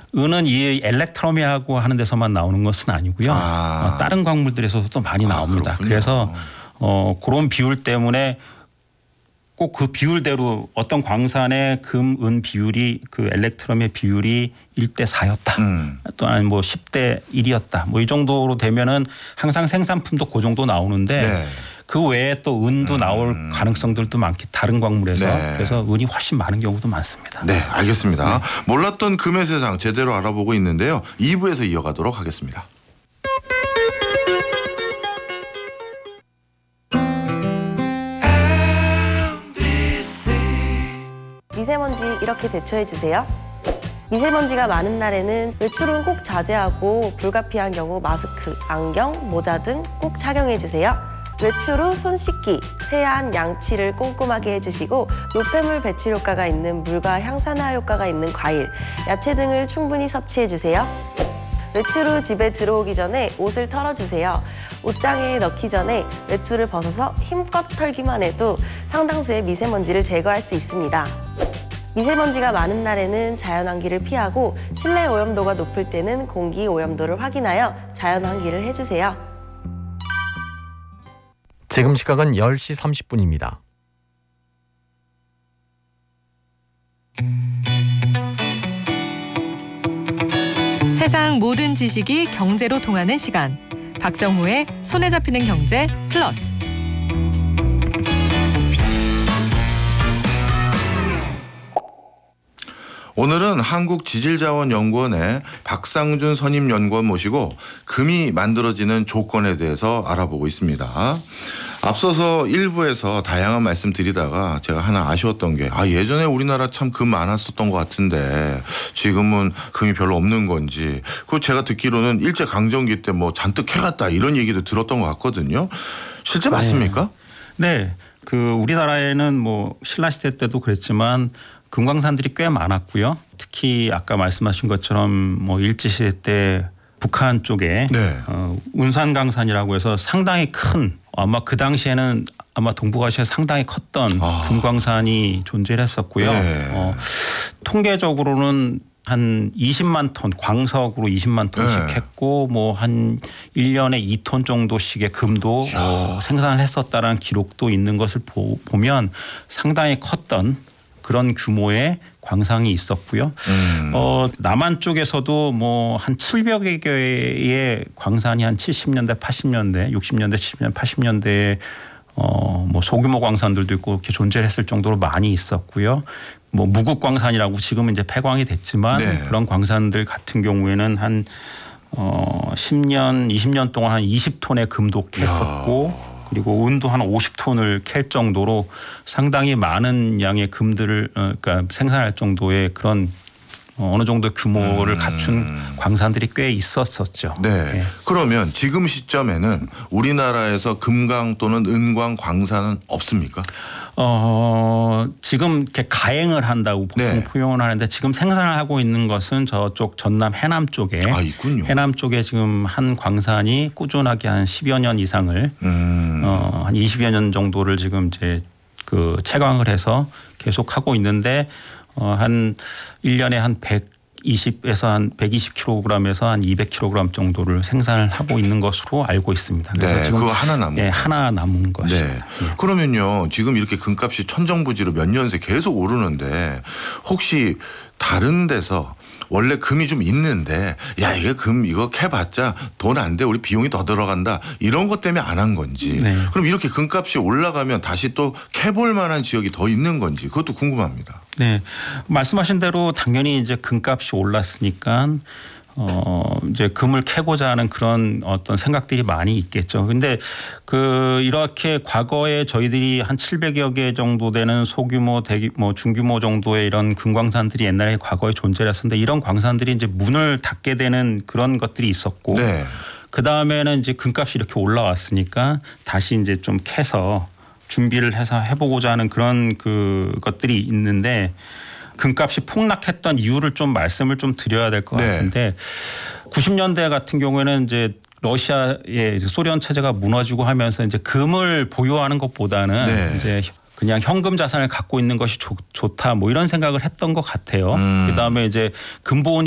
은은 이 엘렉트로미하고 하는 데서만 나오는 것은 아니고요. 다른 광물들에서도 또 많이 나옵니다. 그렇군요. 그래서 그런 비율 때문에 꼭 그 비율대로 어떤 광산의 금, 은 비율이 그 엘렉트럼의 비율이 1대 4였다. 또는 뭐 10대 1이었다. 뭐 이 정도로 되면은 항상 생산품도 그 정도 나오는데 네. 그 외에 또 은도 나올 가능성들도 많기 다른 광물에서 네. 그래서 은이 훨씬 많은 경우도 많습니다. 네, 알겠습니다. 몰랐던 금의 세상 제대로 알아보고 있는데요. 2부에서 이어가도록 하겠습니다. 미세먼지 이렇게 대처해 주세요. 미세먼지가 많은 날에는 외출은 꼭 자제하고 불가피한 경우 마스크, 안경, 모자 등 꼭 착용해 주세요. 외출 후 손 씻기, 세안, 양치를 꼼꼼하게 해주시고 노폐물 배출 효과가 있는 물과 향산화 효과가 있는 과일, 야채 등을 충분히 섭취해 주세요. 외출 후 집에 들어오기 전에 옷을 털어주세요. 옷장에 넣기 전에 외투를 벗어서 힘껏 털기만 해도 상당수의 미세먼지를 제거할 수 있습니다. 미세먼지가 많은 날에는 자연환기를 피하고 실내 오염도가 높을 때는 공기 오염도를 확인하여 자연환기를 해주세요. 지금 시각은 10시 30분입니다. 세상 모든 지식이 경제로 통하는 시간. 박정호의 손에 잡히는 경제 플러스. 오늘은 한국지질자원연구원의 박상준 선임연구원 모시고 금이 만들어지는 조건에 대해서 알아보고 있습니다. 앞서서 1부에서 다양한 말씀 드리다가 제가 하나 아쉬웠던 게 예전에 우리나라 참 금 많았었던 것 같은데 지금은 금이 별로 없는 건지, 그리고 제가 듣기로는 일제강점기 때 뭐 잔뜩 캐갔다 이런 얘기도 들었던 것 같거든요. 실제 맞습니까? 네. 그 우리나라에는 뭐 신라시대 때도 그랬지만 금광산들이 꽤 많았고요. 특히 아까 말씀하신 것처럼 뭐 일제시대 때 북한 쪽에 네. 운산강산이라고 해서 상당히 큰, 아마 그 당시에는 아마 동북아시아에 상당히 컸던 금광산이 존재를 했었고요. 네. 통계적으로는 한 20만 톤, 광석으로 20만 톤씩 네. 했고 뭐 한 1년에 2톤 정도씩의 금도 생산을 했었다라는 기록도 있는 것을 보면 상당히 컸던 그런 규모의 광산이 있었고요. 남한 쪽에서도 뭐 한 700여 개의 광산이 한 70년대, 80년대, 60년대, 70년대, 80년대에 뭐 소규모 광산들도 있고 이렇게 존재했을 정도로 많이 있었고요. 뭐 무국 광산이라고 지금은 이제 폐광이 됐지만 네. 그런 광산들 같은 경우에는 한 10년, 20년 동안 한 20톤의 금도 캤었고 그리고 은도 한 50톤을 캘 정도로 상당히 많은 양의 금들을 그러니까 생산할 정도의 그런 어느 정도 규모를 갖춘 광산들이 꽤 있었었죠. 네. 네. 그러면 지금 시점에는 우리나라에서 금광 또는 은광 광산은 없습니까? 지금 이렇게 가행을 한다고 보통 네. 표현을 하는데 지금 생산을 하고 있는 것은 저쪽 전남 해남 쪽에 있군요. 해남 쪽에 지금 한 광산이 꾸준하게 한 10여 년 이상을 한 20여 년 정도를 지금 이제 그 채광을 해서 계속 하고 있는데 한 1년에 한 120에서 한 120kg에서 한 200kg 정도를 생산을 하고 있는 것으로 알고 있습니다. 그래서 네, 지금 그거 하나 남은 네, 하나 남은 것이죠. 네. 그러면요, 지금 이렇게 금값이 천정부지로 몇 년 새 계속 오르는데 혹시 다른 데서 원래 금이 좀 있는데 이게 금 이거 캐봤자 돈 안 돼, 우리 비용이 더 들어간다 이런 것 때문에 안 한 건지, 네. 그럼 이렇게 금값이 올라가면 다시 또 캐볼 만한 지역이 더 있는 건지 그것도 궁금합니다. 네, 말씀하신 대로 당연히 이제 금값이 올랐으니까 이제 금을 캐고자 하는 그런 어떤 생각들이 많이 있겠죠. 근데 이렇게 과거에 저희들이 한 700여 개 정도 되는 소규모, 중규모 정도의 이런 금광산들이 옛날에 과거에 존재를 했었는데 이런 광산들이 이제 문을 닫게 되는 그런 것들이 있었고 네. 그 다음에는 이제 금값이 이렇게 올라왔으니까 다시 이제 좀 캐서 준비를 해서 해보고자 하는 그런 것들이 있는데 금값이 폭락했던 이유를 좀 말씀을 좀 드려야 될 것 네. 같은데 90년대 같은 경우에는 이제 러시아의 소련 체제가 무너지고 하면서 이제 금을 보유하는 것보다는 네. 이제 그냥 현금 자산을 갖고 있는 것이 좋다 뭐 이런 생각을 했던 것 같아요. 그다음에 이제 근본